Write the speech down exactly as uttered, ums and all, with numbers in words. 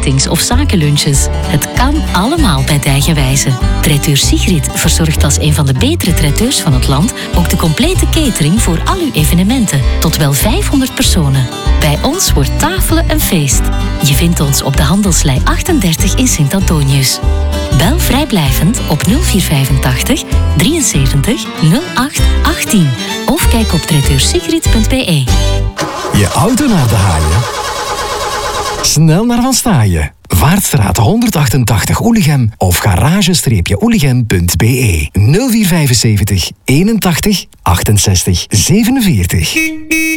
meetings of zakenlunches. Het kan allemaal bij Dijgenwijze. Traiteur Sigrid verzorgt als een van de betere traiteurs van het land ook de complete catering voor al uw evenementen, tot wel vijfhonderd personen. Bij ons wordt tafelen een feest. Je vindt ons op de Handelslei achtendertig in Sint-Antonius. Bel vrijblijvend op nul vier vijfentachtig drieënzeventig nul acht achttien of kijk op traiteur sigrid punt b e. Je auto naar de haaien? Snel naar Van Staaien. Vaartstraat honderdachtentachtig Oelichem of garage-oelichem punt b e. nul vier vijfenzeventig eenentachtig achtenzestig zevenenveertig.